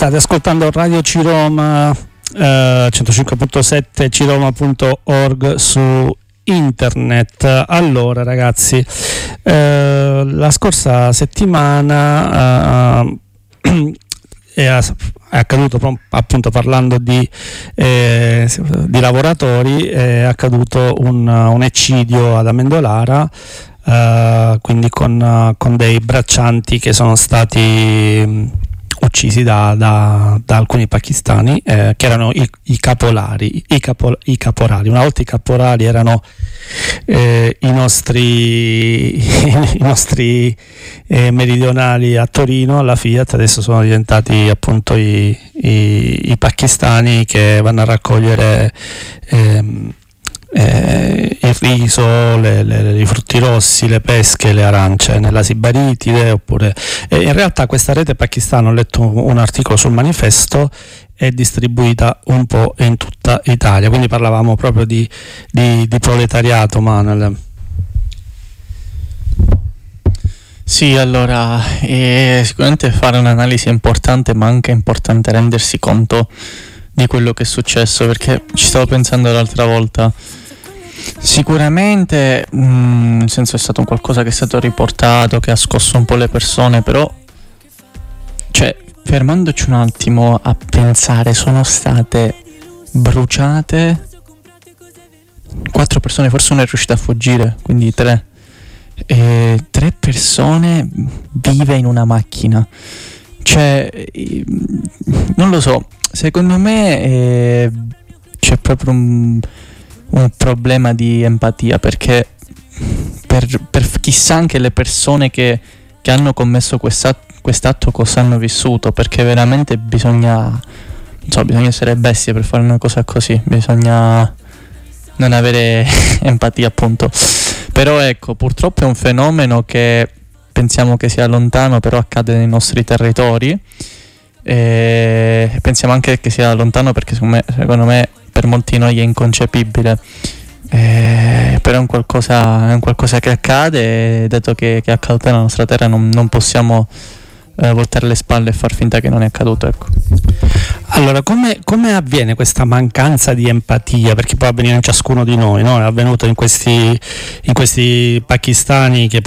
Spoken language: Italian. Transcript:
State ascoltando Radio Ciroma 105.7 ciroma.org su internet. Allora ragazzi, la scorsa settimana è accaduto, appunto parlando di lavoratori, è accaduto un eccidio ad Amendolara, quindi con dei braccianti che sono stati uccisi da alcuni pakistani, che erano i caporali. Una volta i caporali erano i nostri meridionali a Torino alla Fiat, adesso sono diventati appunto i pakistani che vanno a raccogliere il riso, i frutti rossi, le pesche, le arance nella Sibaritide, oppure in realtà questa rete pakistana, ho letto un articolo sul Manifesto, è distribuita un po' in tutta Italia, quindi parlavamo proprio di proletariato, Manuel. Sì, allora sicuramente fare un'analisi è importante, ma anche è importante rendersi conto di quello che è successo, perché ci stavo pensando l'altra volta. Sicuramente nel senso è stato un qualcosa che è stato riportato, che ha scosso un po' le persone, però cioè fermandoci un attimo a pensare, sono state bruciate 4 persone, forse una è riuscita a fuggire, quindi 3 persone vive in una macchina, cioè non lo so, secondo me c'è proprio un problema di empatia, perché per chissà anche le persone che hanno commesso quest'atto cosa hanno vissuto, perché veramente bisogna essere bestie per fare una cosa così, bisogna non avere empatia, appunto. Però ecco, purtroppo è un fenomeno che pensiamo che sia lontano, però accade nei nostri territori, e pensiamo anche che sia lontano perché secondo me per molti noi è inconcepibile, però è un qualcosa che accade, e dato che è accaduto nella nostra terra non possiamo voltare le spalle e far finta che non è accaduto, ecco. Allora, come avviene questa mancanza di empatia? Perché può avvenire in ciascuno di noi, no? È avvenuto in questi pakistani che